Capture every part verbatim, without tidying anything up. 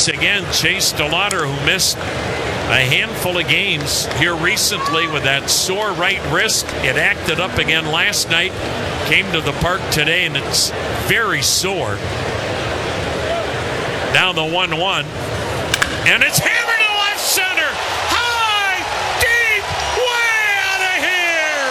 once again, Chase DeLauder, who missed a handful of games here recently with that sore right wrist. It acted up again last night, came to the park today, and it's very sore. Now the one one, and it's hammered to left center. High, deep, way out of here.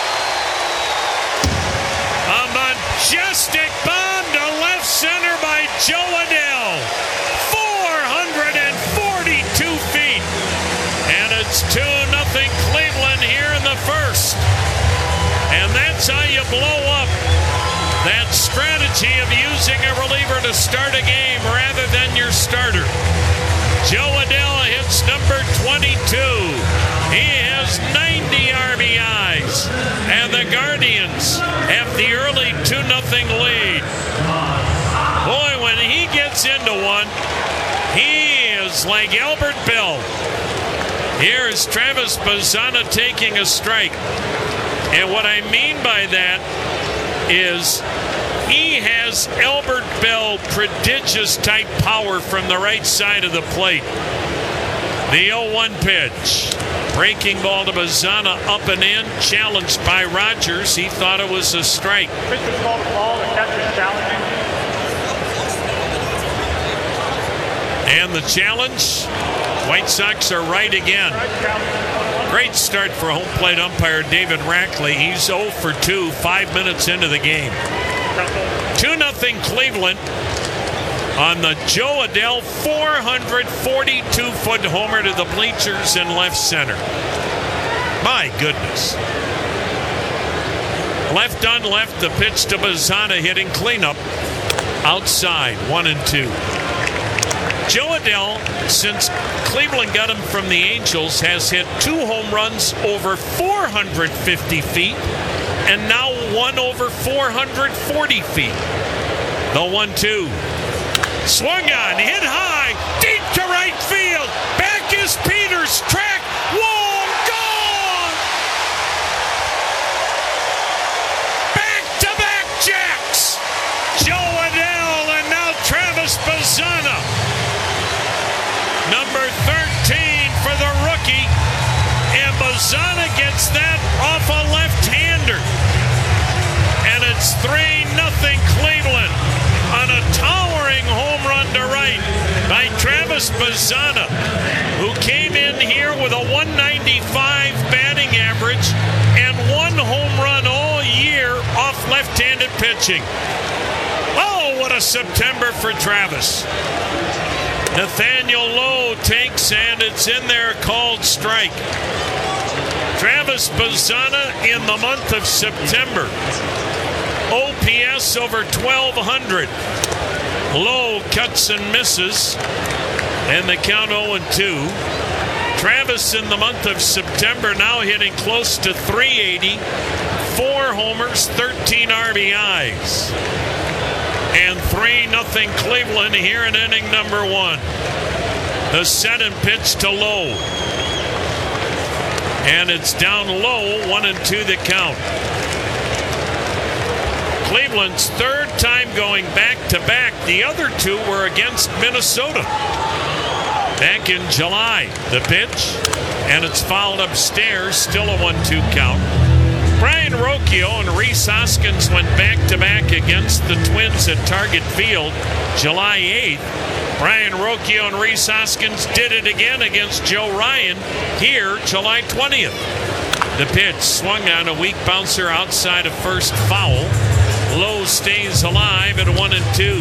A majestic bomb to left center by Joe Adell. four hundred forty-two feet. And it's two nothing Cleveland here in the first. And that's how you blow up that strategy of using a reliever to start a game rather than your starter. Joe Adell hits number twenty-two. He has ninety R B Is. And the Guardians have the early two nothing lead. Boy, when he gets into one, he is like Albert Bell. Here is Travis Bazzana taking a strike. And what I mean by that is he has Albert Bell prodigious type power from the right side of the plate. The oh one pitch. Breaking ball to Bazzana, up and in, challenged by Rogers. He thought it was a strike. Pitch was called a ball, the catcher's challenging. And the challenge, White Sox are right again. Great start for home plate umpire David Rackley. He's oh for two, five minutes into the game. two nothing Cleveland on the Joe Adell four hundred forty-two foot homer to the bleachers in left center. My goodness. Left on left, the pitch to Bazzana hitting cleanup. Outside, one and two. Joe Adell, since Cleveland got him from the Angels, has hit two home runs over four hundred fifty feet and now one over four hundred forty feet. The one two. Swung on, hit high, deep to right field. Back is Peters, track, wall, gone! Back-to-back jacks. Joe Adell and now Travis Bazzana. Number thirteen for the rookie. And Bazzana gets that off a left-hander. And it's three nothing Cleveland on a towering home run to right by Travis Bazzana, who came in here with a one ninety-five batting average and one home run all year off left-handed pitching. Oh, what a September for Travis. Nathaniel Lowe takes, and it's in there, called strike. Travis Bazzana in the month of September. O P S over twelve hundred. Lowe cuts and misses, and the count oh and two. Travis in the month of September now hitting close to three eighty. Four homers, thirteen R B Is. And three nothing Cleveland here in inning number one. The set and pitch to Lowe. And it's down low, one and two the count. Cleveland's third time going back-to-back. The other two were against Minnesota back in July. The pitch, and it's fouled upstairs, still a one two count. Brian Rocchio and Rhys Hoskins went back-to-back against the Twins at Target Field July eighth. Brian Rocchio and Rhys Hoskins did it again against Joe Ryan here July twentieth. The pitch swung on, a weak bouncer outside of first, foul. Lowe stays alive at one and two.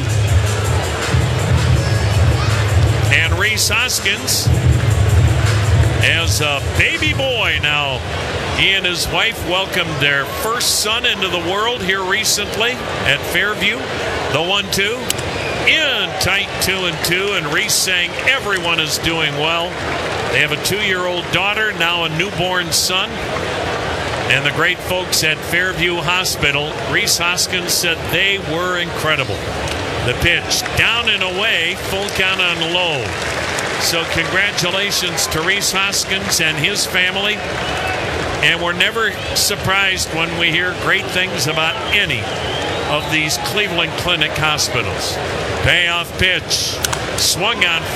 And Rhys Hoskins as a baby boy now. He and his wife welcomed their first son into the world here recently at Fairview. The one two. In tight two and two, and Rhys saying everyone is doing well. They have a two-year-old daughter, now a newborn son. And the great folks at Fairview Hospital, Rhys Hoskins said they were incredible. The pitch down and away, full count on Lowe. So congratulations to Rhys Hoskins and his family. And we're never surprised when we hear great things about any of these Cleveland Clinic hospitals. Payoff pitch, swung on.